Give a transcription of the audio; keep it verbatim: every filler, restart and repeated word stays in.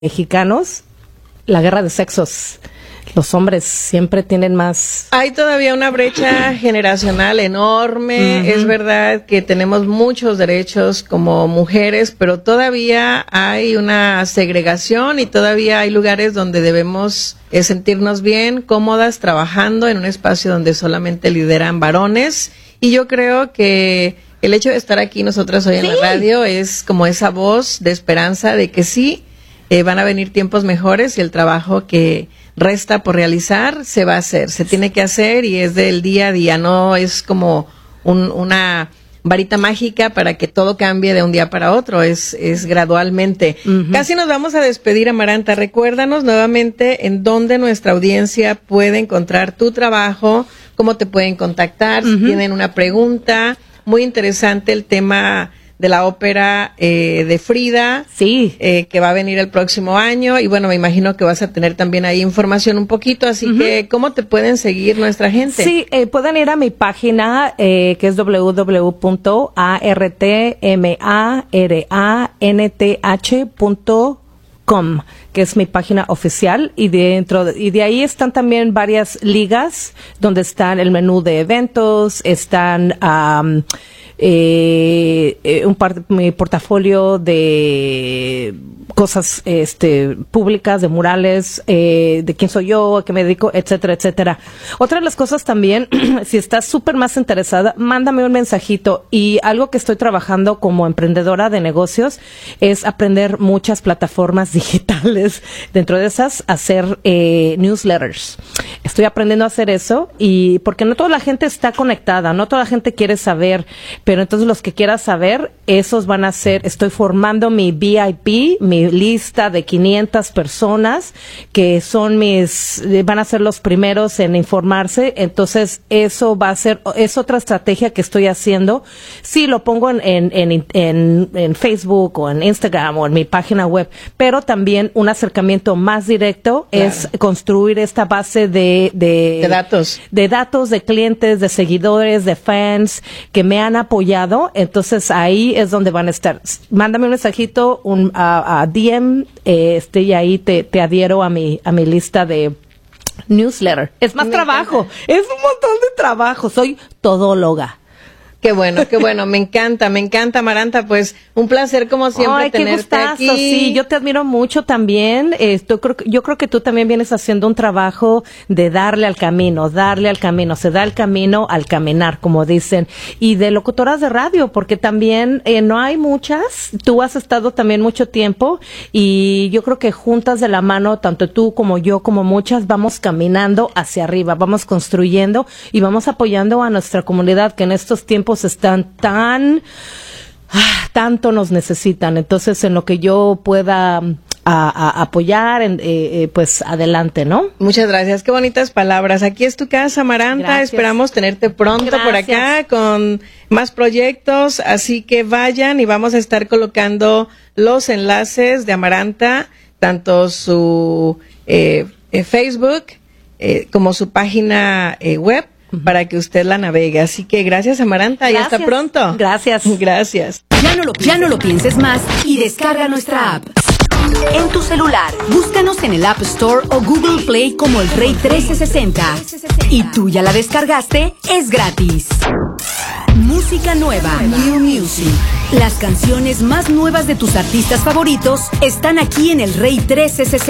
mexicanos, la guerra de sexos. Los hombres siempre tienen más. Hay todavía una brecha generacional enorme. Uh-huh. Es verdad que tenemos muchos derechos como mujeres, pero todavía hay una segregación y todavía hay lugares donde debemos eh, sentirnos bien, cómodas, trabajando en un espacio donde solamente lideran varones. Y yo creo que el hecho de estar aquí nosotras hoy en sí. la radio es como esa voz de esperanza de que sí, eh, van a venir tiempos mejores y el trabajo que resta por realizar se va a hacer, se tiene que hacer y es del día a día, no es como un, una varita mágica para que todo cambie de un día para otro, es, es gradualmente. Uh-huh. Casi nos vamos a despedir, Amaranta. Recuérdanos nuevamente en dónde nuestra audiencia puede encontrar tu trabajo, cómo te pueden contactar, uh-huh. si tienen una pregunta. Muy interesante el tema de la ópera eh, de Frida, sí, eh, que va a venir el próximo año, y bueno, me imagino que vas a tener también ahí información un poquito, así uh-huh. que, ¿cómo te pueden seguir nuestra gente? Sí, eh, pueden ir a mi página, eh, que es doble u doble u doble u punto a r t m a r a n t h punto com, que es mi página oficial, y dentro de, y de ahí están también varias ligas, donde están el menú de eventos, están um, eh, eh, un par, mi portafolio de cosas este públicas, de murales, eh, de quién soy yo, a qué me dedico, etcétera, etcétera. Otra de las cosas también, si estás súper más interesada, mándame un mensajito. Y algo que estoy trabajando como emprendedora de negocios es aprender muchas plataformas digitales. Dentro de esas, hacer eh, newsletters. Estoy aprendiendo a hacer eso, y porque no toda la gente está conectada, no toda la gente quiere saber, pero entonces los que quieran saber, esos van a ser, estoy formando mi V I P, mi lista de quinientas personas que son mis, van a ser los primeros en informarse. Entonces eso va a ser, es otra estrategia que estoy haciendo. Sí, lo pongo en, en, en, en, en Facebook o en Instagram o en mi página web, pero también un acercamiento más directo, claro, es construir esta base de, de, de datos, de datos, de clientes, de seguidores, de fans que me han apoyado. Entonces ahí es donde van a estar. Mándame un mensajito, un, a, a D M, eh, este, y ahí te, te adhiero a mi, a mi lista de newsletter. Es más me trabajo, encanta. Es un montón de trabajo, soy todóloga. Qué bueno, qué bueno, me encanta, me encanta, Amaranta, pues un placer como siempre. Ay, tenerte qué gustazo, aquí. Sí, yo te admiro mucho también. Eh, yo, creo, yo creo que tú también vienes haciendo un trabajo de darle al camino, darle al camino, se da el camino al caminar, como dicen, y de locutoras de radio, porque también eh, no hay muchas, tú has estado también mucho tiempo, y yo creo que juntas de la mano, tanto tú como yo, como muchas, vamos caminando hacia arriba, vamos construyendo y vamos apoyando a nuestra comunidad, que en estos tiempos están tan, ah, tanto nos necesitan. Entonces, en lo que yo pueda a, a apoyar, en, eh, eh, pues adelante, ¿no? Muchas gracias, qué bonitas palabras. Aquí es tu casa, Amaranta. Gracias. Esperamos tenerte pronto gracias. Por acá con más proyectos, así que vayan y vamos a estar colocando los enlaces de Amaranta, tanto su eh, eh, Facebook eh, como su página eh, web, para que usted la navegue. Así que gracias, Amaranta, y hasta pronto. Gracias. Gracias. Ya no lo, ya no lo pienses más y descarga nuestra app. En tu celular, búscanos en el App Store o Google Play como El Rey trece sesenta. Y tú ya la descargaste, es gratis. Música nueva, New Music. Las canciones más nuevas de tus artistas favoritos están aquí en El Rey trece sesenta.